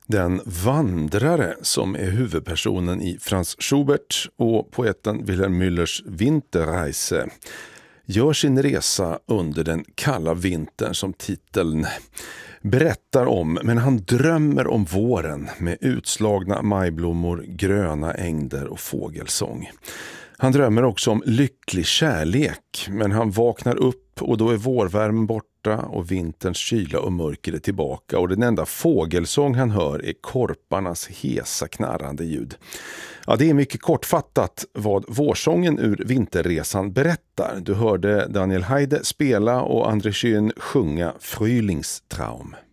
Den vandrare som är huvudpersonen i Franz Schubert och poeten Wilhelm Müllers Winterreise gör sin resa under den kalla vintern som titeln berättar om, men han drömmer om våren med utslagna majblommor, gröna ängder och fågelsång. Han drömmer också om lycklig kärlek, men han vaknar upp och då är vårvärmen borta och vinterns kyla och mörker är tillbaka och den enda fågelsång han hör är korparnas hesa knarrande ljud. Ja, det är mycket kortfattat vad vårsången ur Vinterresan berättar. Du hörde Daniel Heide spela och André Schön sjunga Frühlingstraum.